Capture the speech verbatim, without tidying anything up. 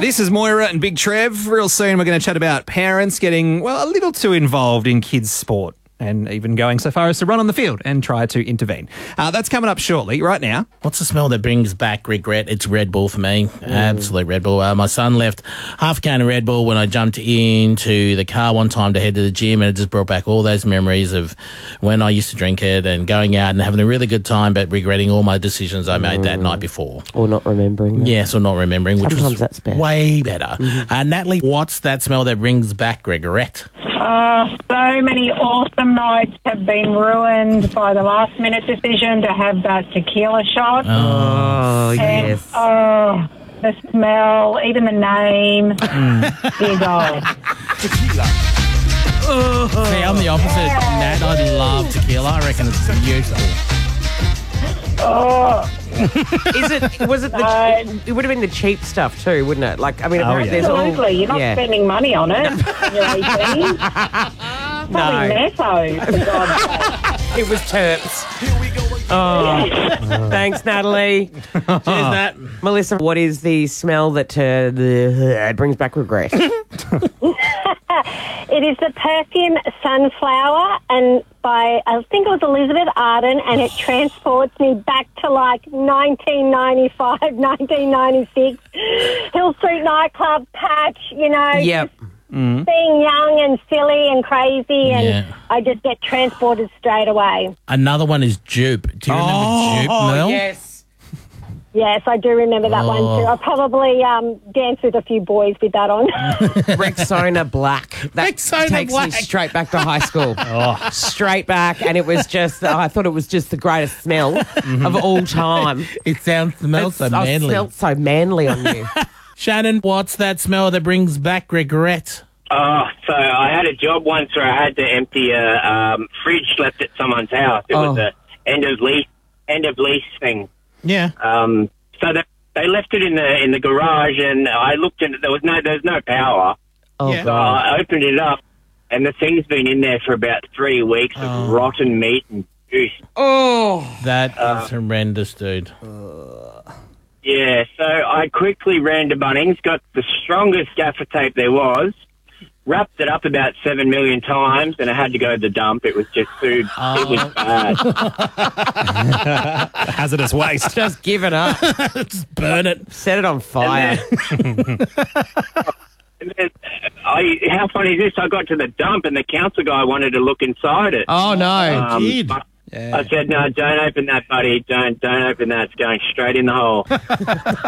This is Moira and Big Trev. Real soon we're going to chat about parents getting, well, a little too involved in kids' sport and even going so far as to run on the field and try to intervene. Uh, that's coming up shortly. Right now, what's the smell that brings back regret? It's Red Bull for me. Mm. Absolute Red Bull. Uh, my son left half a can of Red Bull when I jumped into the car one time to head to the gym, and it just brought back all those memories of when I used to drink it and going out and having a really good time, but regretting all my decisions I made mm. that night before. Or not remembering. That. Yes, or not remembering, which Sometimes was that's better. way better. Mm-hmm. Uh, Natalie, what's that smell that brings back regret? Uh, so many awesome nights have been ruined by the last minute decision to have that tequila shot. Oh, and, yes. Oh, the smell, even the name. Mm. Dear God. Tequila. Oh. See, I'm the opposite, Nat. I love tequila. I reckon it's beautiful. Oh. Is it? Was it? The, Uh, it would have been the cheap stuff too, wouldn't it? Like, I mean, apparently yeah. there's all. Absolutely. You're not yeah. spending money on it. You're eighteen. Probably No. Netto, for God's sake. It was Terps. Oh, thanks, Natalie. Cheers, Nat. Melissa, what is the smell that uh, the, uh, brings back regret? It is the perfume Sunflower, and by, I think it was Elizabeth Arden, and it transports me back to like nineteen ninety-five, nineteen ninety-six. Hill Street nightclub patch, you know. Yep. Mm-hmm. Being young and silly and crazy, and Yeah. I just get transported straight away. Another one is Jupe. Do you remember Oh, Jupe, Mel? yes. Yes, I do remember that one Oh. too. I probably um, danced with a few boys with that on. Rexona Black. That Rexona takes Black. me straight back to high school. oh. Straight back, and it was just, I thought it was just the greatest smell of all time. It sounds smells so It's- I manly. smelled so manly on you. Shannon, what's that smell that brings back regret? Oh, so I had a job once where I had to empty a um, fridge left at someone's house. It was Oh. a end of lease end of lease thing. Yeah. Um, so they, they left it in the in the garage, and I looked in. There was no there was no power. Oh, Yeah. So I opened it up, and the thing's been in there for about three weeks of Oh. rotten meat and juice. Oh. That is horrendous, dude. Yeah, so I quickly ran to Bunnings, got the strongest gaffer tape there was, wrapped it up about seven million times, and I had to go to the dump. It was just food. It was bad. hazardous waste. Just give it up. Just burn it. Set it on fire. And then, I, how funny is this? I got to the dump, and the council guy wanted to look inside it. Oh, no. Um, kid. but Yeah. I said, no, don't open that, buddy. Don't, don't open that. It's going straight in the hole.